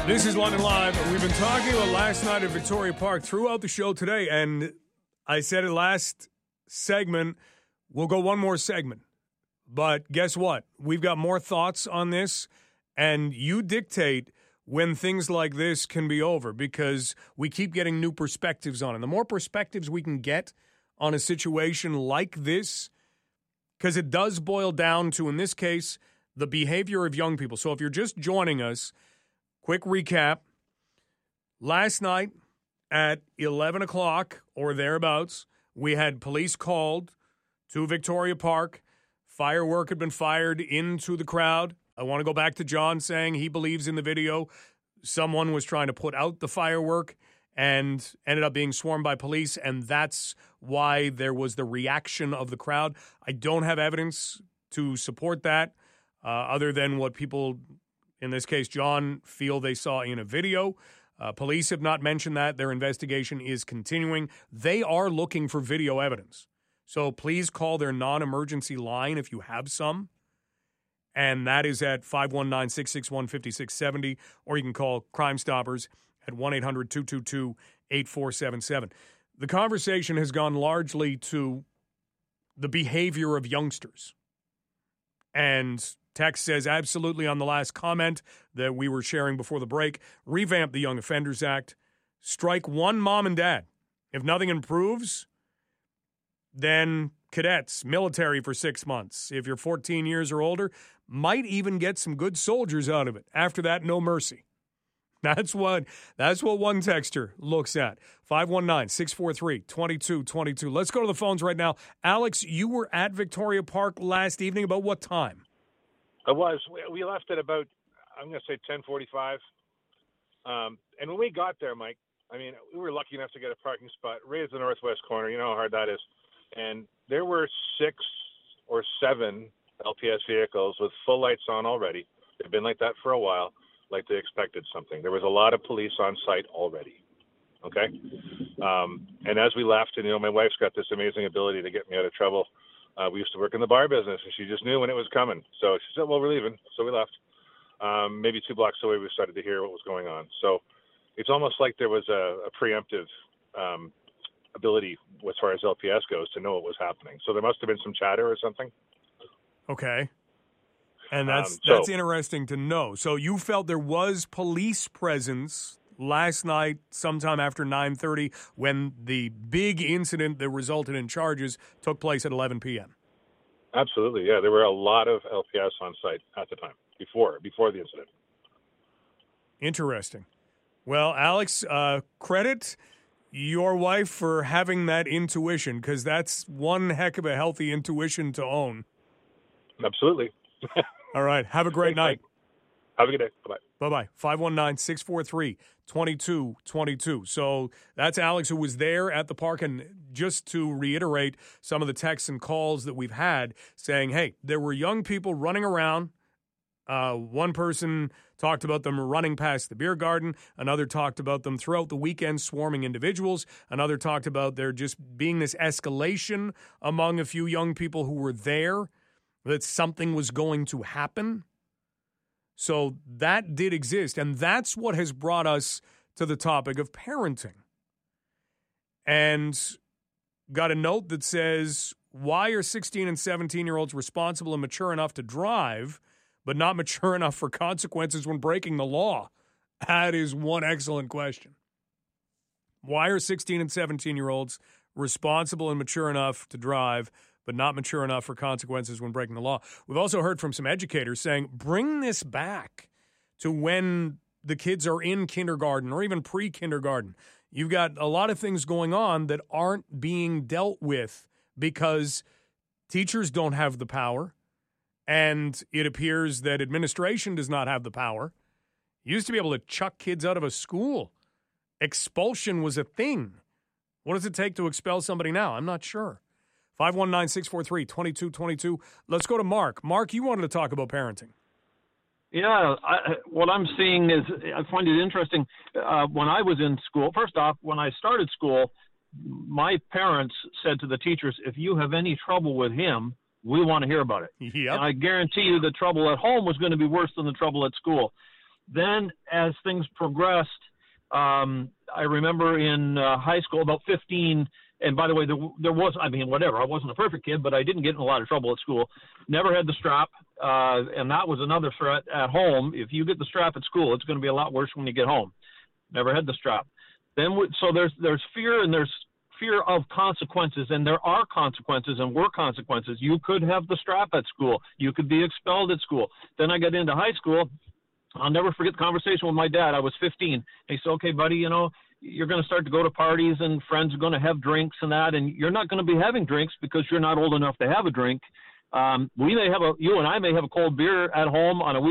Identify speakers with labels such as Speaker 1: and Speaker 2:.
Speaker 1: This is London Live. We've been talking about last night at Victoria Park throughout the show today, and I said it last segment, we'll go one more segment. But guess what? We've got more thoughts on this, and you dictate when things like this can be over because we keep getting new perspectives on it. The more perspectives we can get on a situation like this, because it does boil down to, in this case, the behavior of young people. So if you're just joining us, quick recap. Last night at 11 o'clock or thereabouts, we had police called to Victoria Park. Firework had been fired into the crowd. I want to go back to John saying he believes in the video someone was trying to put out the firework and ended up being swarmed by police, and that's why there was the reaction of the crowd. I don't have evidence to support that other than what people, in this case John, feel they saw in a video. Police have not mentioned that. Their investigation is continuing. They are looking for video evidence. So please call their non-emergency line if you have some. And that is at 519-661-5670, or you can call Crime Stoppers at 1-800-222-8477. The conversation has gone largely to the behavior of youngsters. And text says, absolutely on the last comment that we were sharing before the break, revamp the Young Offenders Act, strike one mom and dad. If nothing improves, then cadets, military for 6 months. If you're 14 years or older, might even get some good soldiers out of it. After that, no mercy. That's what one texter looks at. 519-643-2222. Let's go to the phones right now. Alex, you were at Victoria Park last evening. About what time?
Speaker 2: I was. We left at about, I'm going to say 10:45. And when we got there, Mike, I mean, we were lucky enough to get a parking spot right at the northwest corner. You know how hard that is. And there were 6 or 7 LPS vehicles with full lights on already. They've been like that for a while, like they expected something. There was a lot of police on site already. Okay? And as we left, and, you know, my wife's got this amazing ability to get me out of trouble. We used to work in the bar business, and she just knew when it was coming. So she said, well, we're leaving. So we left. Maybe 2 blocks away, we started to hear what was going on. So it's almost like there was a preemptive ability as far as LPS goes to know what was happening. So there must have been some chatter or something.
Speaker 1: Okay. And that's interesting to know. So you felt there was police presence last night sometime after 9:30 when the big incident that resulted in charges took place at 11 p.m.
Speaker 2: Absolutely, yeah. There were a lot of LPS on site at the time, before the incident.
Speaker 1: Interesting. Well, Alex, credit your wife for having that intuition, because that's one heck of a healthy intuition to own.
Speaker 2: Absolutely.
Speaker 1: All right. Have a great night.
Speaker 2: Have a good day. Bye-bye.
Speaker 1: Bye-bye. 519-643-2222. So that's Alex, who was there at the park. And just to reiterate some of the texts and calls that we've had saying, hey, there were young people running around. One person talked about them running past the beer garden. Another talked about them throughout the weekend swarming individuals. Another talked about there just being this escalation among a few young people who were there, that something was going to happen. So that did exist, and that's what has brought us to the topic of parenting. And got a note that says, why are 16 and 17-year-olds responsible and mature enough to drive, but not mature enough for consequences when breaking the law? That is one excellent question. Why are 16 and 17-year-olds responsible and mature enough to drive, but not mature enough for consequences when breaking the law? We've also heard from some educators saying, bring this back to when the kids are in kindergarten or even pre-kindergarten. You've got a lot of things going on that aren't being dealt with because teachers don't have the power, and it appears that administration does not have the power. You used to be able to chuck kids out of a school. Expulsion was a thing. What does it take to expel somebody now? I'm not sure. 519-643-2222. Let's go to Mark. Mark, you wanted to talk about parenting.
Speaker 3: Yeah, what I'm seeing is, I find it interesting. When I was in school, first off, when I started school, my parents said to the teachers, if you have any trouble with him, we want to hear about it.
Speaker 1: Yep.
Speaker 3: And I guarantee you the trouble at home was going to be worse than the trouble at school. Then as things progressed, I remember in high school, about 15, and by the way, there was, I mean, whatever, I wasn't a perfect kid, but I didn't get in a lot of trouble at school. Never had the strap, and that was another threat at home. If you get the strap at school, it's going to be a lot worse when you get home. Never had the strap. Then, so there's fear, and there's fear of consequences, and there are consequences and were consequences. You could have the strap at school. You could be expelled at school. Then I got into high school. I'll never forget the conversation with my dad. I was 15. He said, okay, buddy, you know, you're going to start to go to parties and friends are going to have drinks and that, and you're not going to be having drinks because you're not old enough to have a drink. You and I may have a cold beer at home on a weekend.